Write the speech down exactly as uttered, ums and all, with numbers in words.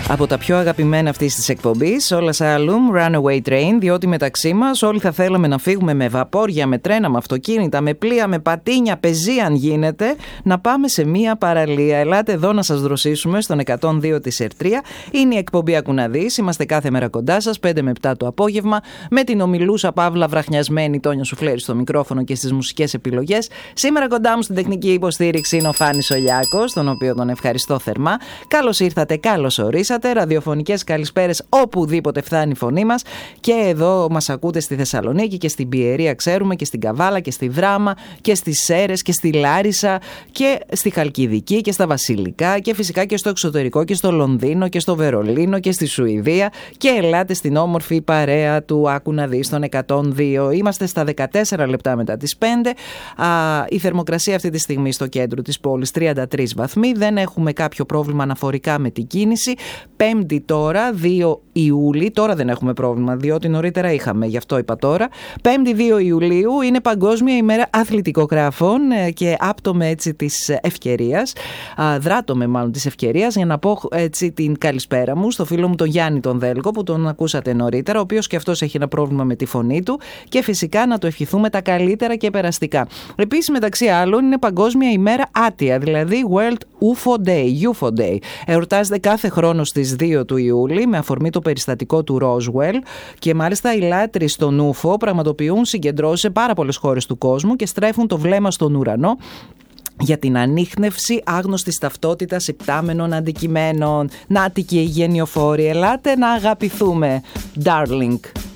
Από τα πιο αγαπημένα αυτής της εκπομπής, όλα σε Alum, Runaway Train, διότι μεταξύ μας όλοι θα θέλαμε να φύγουμε με βαπόρια, με τρένα, με αυτοκίνητα, με πλοία, με πατίνια, πεζή αν γίνεται, να πάμε σε μία παραλία. Ελάτε εδώ να σας δροσίσουμε στον εκατόν δύο της Ερτρία. Είναι η εκπομπή Ακουναδής, είμαστε κάθε μέρα κοντά σας, πέντε με επτά το απόγευμα, με την ομιλούσα Παύλα Βραχνιασμένη Τόνια Σουφλέρη στο μικρόφωνο και στις μουσικές επιλογές. Σήμερα κοντά μου στην τεχνική υποστήριξη είναι ο Φάνης Ολιάκος, τον οποίο τον ευχαριστώ θερμά. Καλώς ήρθατε, καλώς ορίσατε. Ραδιοφωνικές καλησπέρες οπουδήποτε φτάνει η φωνή μας. Και εδώ μας ακούτε στη Θεσσαλονίκη και στην Πιερία, ξέρουμε, και στην Καβάλα και στη Δράμα και στις Σέρρες και στη Λάρισα και στη Χαλκιδική και στα Βασιλικά και φυσικά και στο εξωτερικό και στο Λονδίνο και στο Βερολίνο και στη Σουηδία. Και ελάτε στην όμορφη παρέα του Άκου να δεις τον εκατόν δύο. Είμαστε στα δεκατέσσερα λεπτά μετά τις πέντε. Α, η θερμοκρασία αυτή τη στιγμή στο κέντρο της πόλης τριάντα τρεις βαθμοί. Δεν έχουμε κάποιο πρόβλημα αναφορικά με την κίνηση. Πέμπτη τώρα, δύο Ιούλη, τώρα δεν έχουμε πρόβλημα διότι νωρίτερα είχαμε, γι' αυτό είπα τώρα. Πέμπτη δύο Ιουλίου είναι Παγκόσμια ημέρα αθλητικογράφων και άπτομαι έτσι της ευκαιρίας, δράτομαι μάλλον της ευκαιρίας για να πω έτσι την καλησπέρα μου στο φίλο μου τον Γιάννη τον Δέλκο που τον ακούσατε νωρίτερα, ο οποίος και αυτός έχει ένα πρόβλημα με τη φωνή του και φυσικά να το ευχηθούμε τα καλύτερα και περαστικά. Επίσης μεταξύ άλλων είναι Παγκόσμια ημέρα άτια, δηλαδή World γιου εφ ο Day, γιου εφ ο Day. Εορτάζεται κάθε χρόνο στις δύο του Ιούλη με αφορμή το περιστατικό του Roswell και μάλιστα οι λάτρεις των γιου εφ ο πραγματοποιούν συγκεντρώσεις σε πάρα πολλές χώρες του κόσμου και στρέφουν το βλέμμα στον ουρανό για την ανίχνευση άγνωστης ταυτότητας υπτάμενων αντικειμένων. Νάτι και οι γενιοφόροι, ελάτε να αγαπηθούμε, darling.